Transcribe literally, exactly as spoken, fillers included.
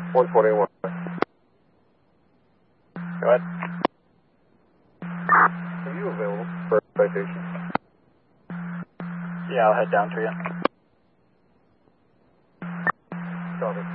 one twenty-one. Go ahead. Are you available for a citation? Yeah, I'll head down to you. Copy.